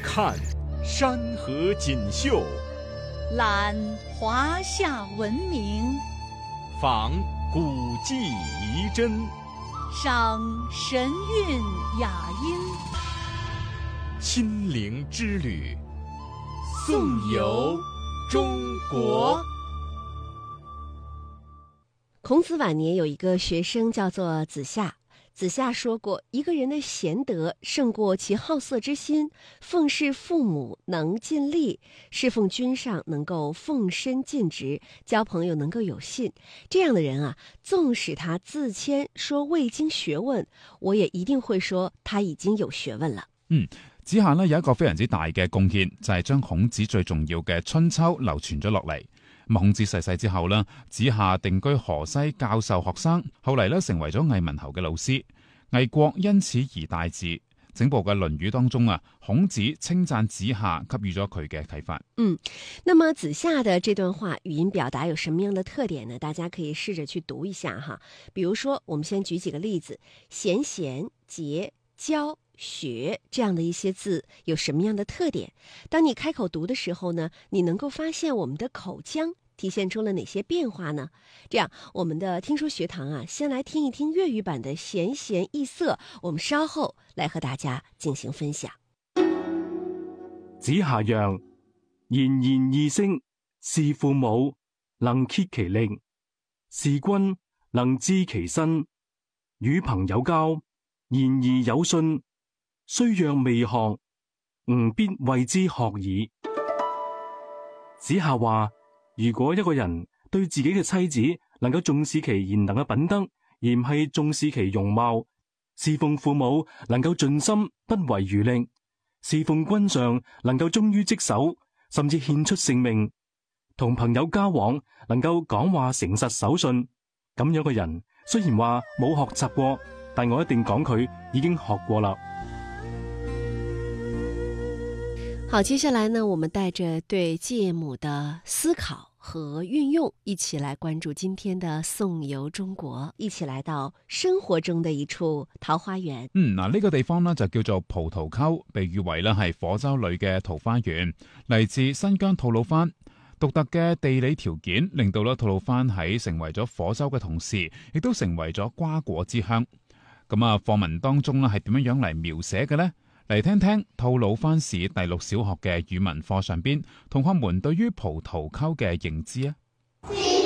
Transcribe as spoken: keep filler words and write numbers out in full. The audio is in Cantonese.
看山河锦绣， 览华夏文明， 访古迹遗珍， 赏神韵雅音。 亲临之旅，颂游中国。 孔子晚年有一个学生叫做子夏，子夏说过，一个人的贤德胜过其好色之心，奉事父母能尽力，侍奉君上能够奉身尽职，交朋友能够有信。这样的人啊，纵使他自谦说未经学問，我也一定會說他已經有學問了。 嗯，子夏呢有一個非常之大嘅貢獻，就係將孔子最重要嘅春秋流傳咗落嚟。孔子逝世之後呢，子夏定居河西教授學生，後嚟呢成為咗魏文侯嘅老師。魏國因此而大治。整部嘅《論語》當中啊，孔子稱讚子夏，給予咗佢嘅啟發。 嗯，那麼子夏的這段話語音表達有什麼樣的特點呢？大家可以試着去讀一下哈。比如說，我們先舉幾個例子：賢賢、節、教、學這樣的一些字有什麼樣的特點？當你開口讀的時候呢，你能夠發現我們的口腔體現出了哪些變化呢？這樣，我們的聽說學堂啊，先來聽一聽粵語版的閒閒易色，我們稍後來和大家進行分享。 子夏曰：賢賢易色，事父母能竭其力，事君能致其身，與朋友交，言而有信，雖若未學，吾必謂之學矣。子夏話，如果一個人對自己嘅妻子能夠重視其賢能嘅品德，而唔係重視其容貌；侍奉父母能夠盡心不遺餘力；侍奉君上能夠忠於職守，甚至獻出性命；同朋友交往能夠講話誠實守信，咁樣嘅人雖然話冇學習過，但我一定講佢已經學過啦。 好，接下來呢，我們帶着對芥母的思考和運用，一起來關注今天的頌遊中國，一起來到生活中的一處桃花源。 嗯，嗱，呢個地方呢就叫做蒲桃溝，被譽為呢係火州裏嘅桃花源，嚟自新疆吐魯番。獨特嘅地理條件令到咧吐魯番喺成為咗火州嘅同時，亦都成為咗瓜果之鄉。咁啊，課文當中呢係點樣樣嚟描寫嘅呢？嚟聽聽吐魯番市第六小學嘅語文課上邊同學們對於蒲桃溝嘅認知啊！